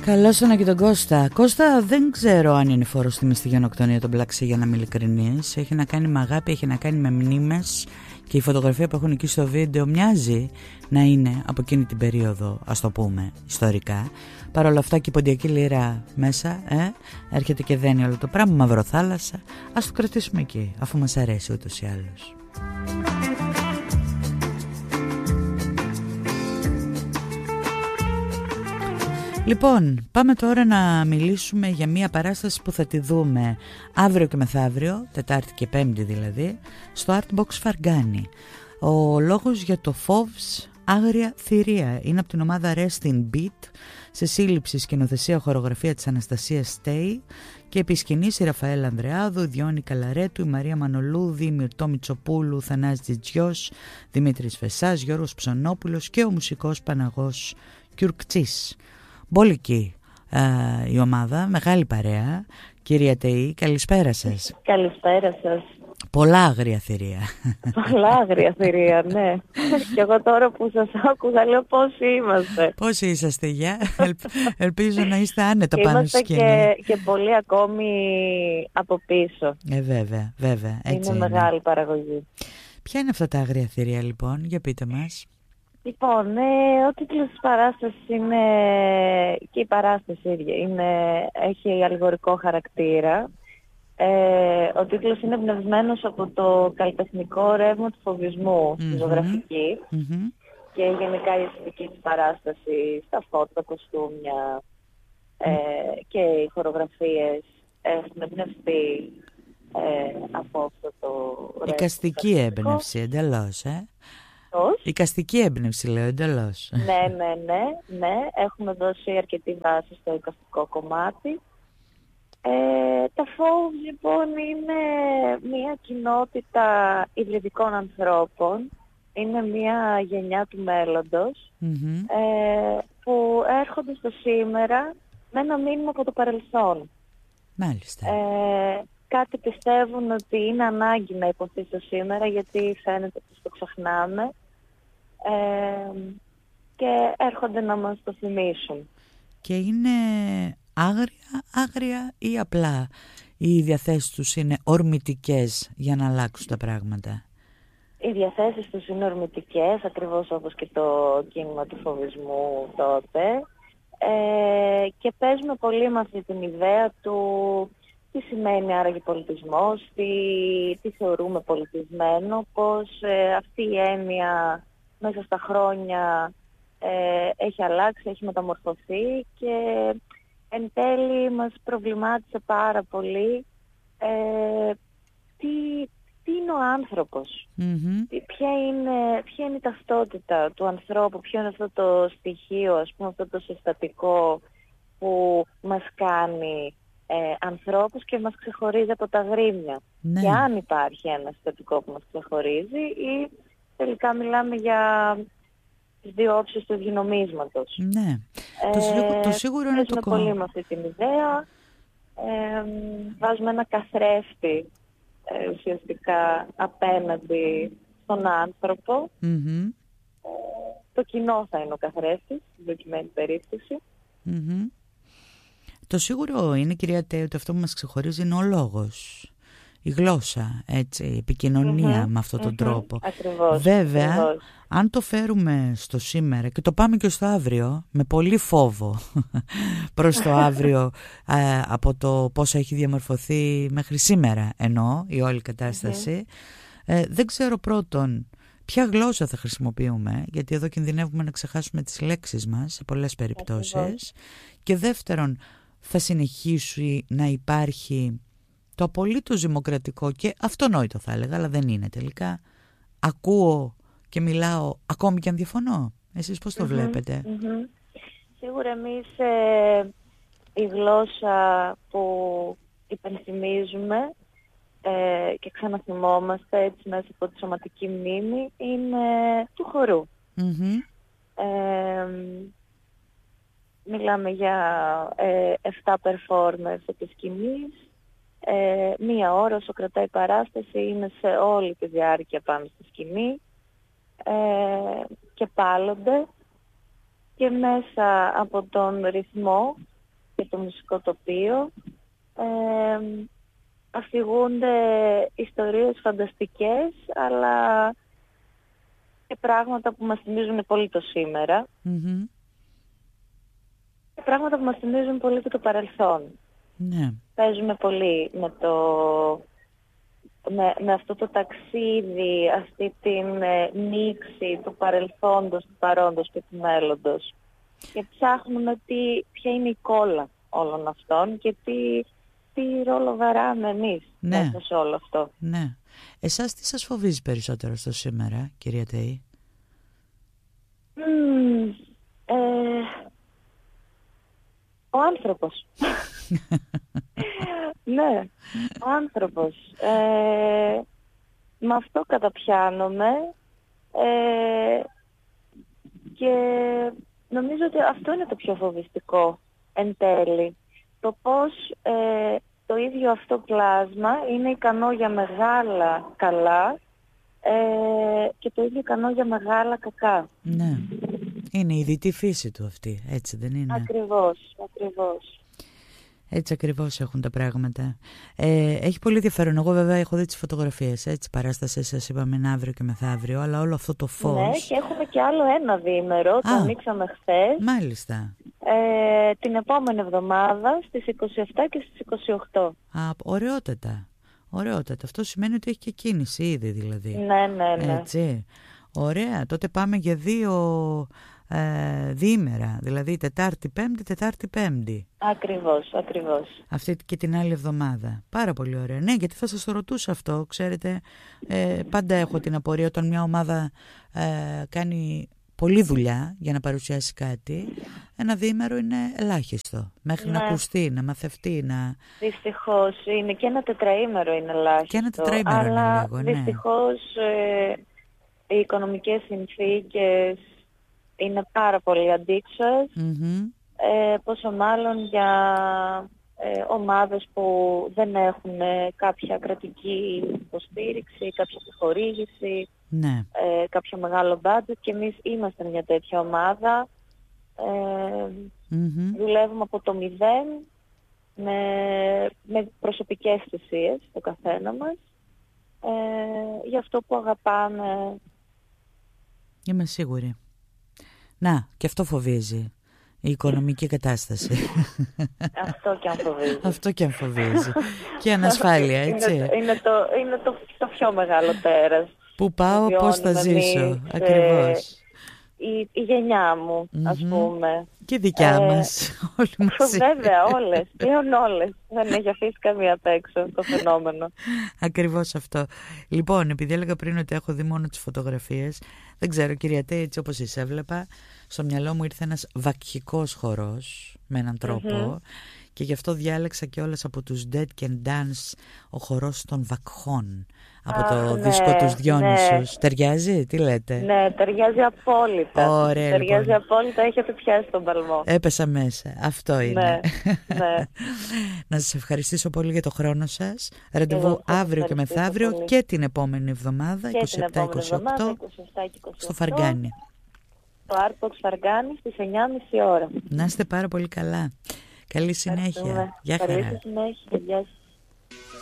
Καλώς ήρθα και τον Κώστα. Κώστα, δεν ξέρω αν είναι φόρος τιμή στη γενοκτονία των Black Sea, για να είμαι ειλικρινής. Έχει να κάνει με αγάπη, έχει να κάνει με μνήμες. Και η φωτογραφία που έχουν εκεί στο βίντεο μοιάζει να είναι από εκείνη την περίοδο, ας το πούμε, ιστορικά. Παρ' όλα αυτά και η ποντιακή λύρα μέσα, έρχεται και δένει όλο το πράγμα, μαυροθάλασσα. Ας το κρατήσουμε εκεί, αφού μας αρέσει ούτως ή άλλως. Λοιπόν, πάμε τώρα να μιλήσουμε για μια παράσταση που θα τη δούμε αύριο και μεθαύριο, Τετάρτη και Πέμπτη δηλαδή, στο Artbox Φαργκάνη. Ο λόγος για το Φόβς Άγρια Θηρία είναι από την ομάδα Rest in Beat, σε σύλληψη, σκηνοθεσία, χορογραφία της Αναστασίας Στέη και επισκηνής η Ραφαέλ Ανδρεάδου, η Διόνη Καλαρέτου, η Μαρία Μανολούδη, η Μυρτώ Μητσοπούλου, Θανάσης Τζιτζιός, Δημήτρης Φεσάς, Γιώργος Ψωνόπουλος και ο μουσικός Παναγός Κιουρκτσής. Μπόλικη η ομάδα, μεγάλη παρέα. Κυρία Τεή, καλησπέρα σας. Καλησπέρα σας. Πολλά άγρια θηρία. Πολλά άγρια θηρία, ναι. Και εγώ τώρα που σας άκουγα λέω πόσοι είμαστε. Πόσοι είσαστε, για ελπίζω να είστε άνετα πάνω στη σκηνή. Είμαστε και πολύ ακόμη από πίσω. Βέβαια. Έτσι είναι μεγάλη παραγωγή. Ποια είναι αυτά τα άγρια θηρία λοιπόν, για πείτε μας. Λοιπόν, ο τίτλος της παράστασης είναι, και η παράσταση ίδια, έχει αλληγορικό χαρακτήρα. Ο τίτλος είναι εμπνευσμένος από το καλλιτεχνικό ρεύμα του φοβισμού στη ζωγραφική και γενικά η αισθητική της παράσταση, στα φώτα, κοστούμια και οι χορογραφίες έχουν εμπνευστεί από αυτό το ρεύμα. Εικαστική έμπνευση εντελώς, Η εικαστική έμπνευση, λέω, εντελώς. Ναι. Έχουμε δώσει αρκετή βάση στο εικαστικό κομμάτι. Τα Φόβς, λοιπόν, είναι μια κοινότητα υβριδικών ανθρώπων. Είναι μια γενιά του μέλλοντος που έρχονται στο σήμερα με ένα μήνυμα από το παρελθόν. Μάλιστα. Κάτι πιστεύουν ότι είναι ανάγκη να υποθεί στο σήμερα, γιατί φαίνεται ότι το ξεχνάμε και έρχονται να μας το θυμίσουν. Και είναι άγρια ή απλά οι διαθέσεις τους είναι ορμητικές για να αλλάξουν τα πράγματα? Οι διαθέσεις τους είναι ορμητικές, ακριβώς όπως και το κίνημα του φοβισμού τότε, και παίζουμε πολύ με αυτή την ιδέα του τι σημαίνει άραγε πολιτισμός, τι θεωρούμε πολιτισμένο, πως αυτή η έννοια μέσα στα χρόνια έχει αλλάξει, έχει μεταμορφωθεί και εν τέλει μας προβλημάτισε πάρα πολύ τι είναι ο άνθρωπος, ποια είναι η ταυτότητα του ανθρώπου, ποιο είναι αυτό το στοιχείο, ας πούμε, αυτό το συστατικό που μας κάνει ανθρώπους και μας ξεχωρίζει από τα γρήμια. Ναι. Και αν υπάρχει ένα συστατικό που μας ξεχωρίζει, ή τελικά μιλάμε για τις δύο όψεις του νομίσματος. Ναι. Το σίγουρο είναι το κόμμα. Πολύ με αυτή την ιδέα. Βάζουμε ένα καθρέφτη ουσιαστικά απέναντι στον άνθρωπο. Το κοινό θα είναι ο καθρέφτης, στην προκειμένη περίπτωση. Το σίγουρο είναι, κυρία Τέο, ότι αυτό που μας ξεχωρίζει είναι ο λόγος, η γλώσσα, έτσι, η επικοινωνία με αυτόν τον τρόπο. Ακριβώς, βέβαια, ακριβώς. Αν το φέρουμε στο σήμερα και το πάμε και στο αύριο, με πολύ φόβο προς το αύριο, από το πόσο έχει διαμορφωθεί μέχρι σήμερα, εννοώ, η όλη κατάσταση, δεν ξέρω πρώτον ποια γλώσσα θα χρησιμοποιούμε, γιατί εδώ κινδυνεύουμε να ξεχάσουμε τις λέξεις μας σε πολλές περιπτώσεις. Και δεύτερον, θα συνεχίσει να υπάρχει το απολύτως δημοκρατικό και αυτονόητο, θα έλεγα, αλλά δεν είναι τελικά, ακούω και μιλάω ακόμη και αν διαφωνώ. Εσείς πώς το βλέπετε? Σίγουρα εμείς η γλώσσα που υπενθυμίζουμε και ξαναθυμόμαστε έτσι μέσα από τη σωματική μνήμη είναι του χορού. Μιλάμε για 7 performers επί σκηνής, 1 ώρα όσο κρατάει η παράσταση, είναι σε όλη τη διάρκεια πάνω στη σκηνή και πάλλονται, και μέσα από τον ρυθμό και το μουσικό τοπίο. Αφηγούνται ιστορίες φανταστικές, αλλά και πράγματα που μας θυμίζουν πολύ το σήμερα. Και πράγματα που μας θυμίζουν πολύ και το παρελθόν. Ναι. Παίζουμε πολύ με αυτό το ταξίδι, αυτή την μίξη του παρελθόντος, του παρόντος και του μέλλοντος. Και ψάχνουμε ποια είναι η κόλλα όλων αυτών και τι ρόλο βαράμε εμείς μέσα σε όλο αυτό. Ναι. Εσάς τι σας φοβίζει περισσότερο στο σήμερα, κυρία Τέη? Ο άνθρωπος. Ναι, ο άνθρωπος. Με αυτό καταπιάνομαι και νομίζω ότι αυτό είναι το πιο φοβιστικό εν τέλει. Το πώς το ίδιο αυτό πλάσμα είναι ικανό για μεγάλα καλά και το ίδιο ικανό για μεγάλα κακά. Ναι. Είναι η δυτή φύση του αυτή, έτσι δεν είναι? Ακριβώς. Έτσι ακριβώς έχουν τα πράγματα. Έχει πολύ ενδιαφέρον. Εγώ βέβαια έχω δει τις φωτογραφίες, έτσι, παράσταση σας είπαμε είναι αύριο και μεθαύριο, αλλά όλο αυτό το φως... Ναι, και έχουμε και άλλο ένα διήμερο, το ανοίξαμε χθες. Μάλιστα. Την επόμενη εβδομάδα στις 27 και στις 28. Ωραιότατα. Αυτό σημαίνει ότι έχει και κίνηση ήδη δηλαδή. Ναι. Έτσι. Ωραία. Τότε πάμε για 2 διήμερα. Δηλαδή Τετάρτη-Πέμπτη. Ακριβώς. Αυτή και την άλλη εβδομάδα. Πάρα πολύ ωραία. Ναι, γιατί θα σας το ρωτούσα αυτό. Ξέρετε, πάντα έχω την απορία όταν μια ομάδα κάνει πολλή δουλειά για να παρουσιάσει κάτι. Ένα διήμερο είναι ελάχιστο. Μέχρι να ακουστεί, να μαθευτεί, να... Δυστυχώς είναι και ένα τετραήμερο είναι ελάχιστο. Και ένα τετραήμερο είναι λίγο, ναι. Δυστυχώς οι οικονομικές συνθήκες είναι πάρα πολύ αντίξωες. Πόσο μάλλον για ομάδες που δεν έχουν κάποια κρατική υποστήριξη, κάποια επιχορήγηση, κάποιο μεγάλο budget, και εμείς είμαστε μια τέτοια ομάδα. Δουλεύουμε από το 0 με προσωπικές θυσίες το καθένα μας για αυτό που αγαπάμε. Είμαι σίγουρη. Να, και αυτό φοβίζει. Η οικονομική κατάσταση. Αυτό και αν φοβίζει. Και η ανασφάλεια, έτσι. Είναι το πιο μεγάλο τέρας. Πού πάω, πώς θα ζήσω. Ακριβώς. Η γενιά μου, ας πούμε. Και δικιά μας. Όλοι μαζί. Βέβαια, όλες. Πλέον όλες. Δεν έχει αφήσει καμία απ' έξω το φαινόμενο. Ακριβώς αυτό. Λοιπόν, επειδή έλεγα πριν ότι έχω δει μόνο τις φωτογραφίες, δεν ξέρω, κυρία Τέη, έτσι όπως εσείς έβλεπα, στο μυαλό μου ήρθε ένας βακχικός χορός με έναν τρόπο και γι' αυτό διάλεξα και όλες από τους Dead Can Dance, ο χορός των βακχών, από το δίσκο τους Διόνυσους. Ταιριάζει, τι λέτε? Ναι, ταιριάζει απόλυτα. Ωραία, ταιριάζει λοιπόν. απόλυτα, έχετε πιάσει τον παλμό. Έπεσα μέσα, αυτό είναι. Ναι. Να σας ευχαριστήσω πολύ για το χρόνο σας. Ραντεβού αύριο και μεθαύριο πολύ. Και την επόμενη εβδομάδα, 27-28, στο Φαργκάνι. Το Artbox Φαργκάνι στις 9.30 ώρα. Να είστε πάρα πολύ καλά. Καλή συνέχεια. Γεια χαρά. Καλή συνέχεια. Γεια σας.